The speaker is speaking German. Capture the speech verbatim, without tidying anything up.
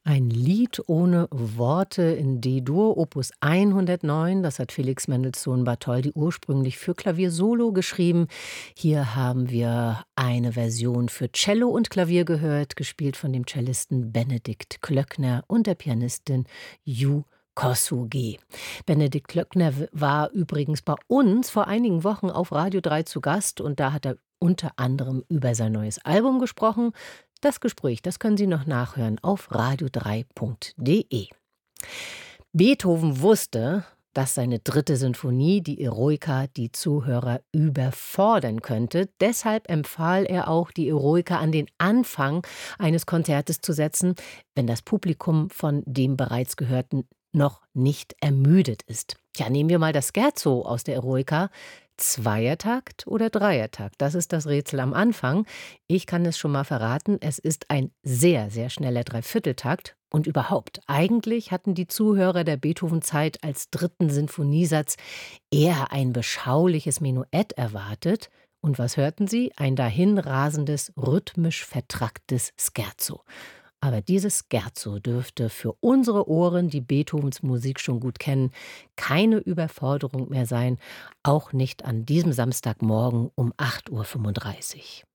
Ein Lied ohne Worte in D-Dur, Opus hundertneun, das hat Felix Mendelssohn Bartholdy ursprünglich für Klavier solo geschrieben. Hier haben wir eine Version für Cello und Klavier gehört, gespielt von dem Cellisten Benedikt Klöckner und der Pianistin Ju Kossugi. Benedikt Klöckner war übrigens bei uns vor einigen Wochen auf Radio drei zu Gast und da hat er unter anderem über sein neues Album gesprochen. Das Gespräch, das können Sie noch nachhören auf radio drei punkt de. Beethoven wusste, dass seine dritte Sinfonie, die Eroica, die Zuhörer überfordern könnte. Deshalb empfahl er auch, die Eroica an den Anfang eines Konzertes zu setzen, wenn das Publikum von dem bereits Gehörten noch nicht ermüdet ist. Ja, nehmen wir mal das Scherzo aus der Eroica. Zweiertakt oder Dreiertakt? Das ist das Rätsel am Anfang. Ich kann es schon mal verraten, es ist ein sehr, sehr schneller Dreivierteltakt. Und überhaupt, eigentlich hatten die Zuhörer der Beethoven-Zeit als dritten Sinfoniesatz eher ein beschauliches Menuett erwartet. Und was hörten sie? Ein dahinrasendes, rhythmisch vertracktes Scherzo. Aber dieses Scherzo dürfte für unsere Ohren, die Beethovens Musik schon gut kennen, keine Überforderung mehr sein, auch nicht an diesem Samstagmorgen um acht Uhr fünfunddreißig.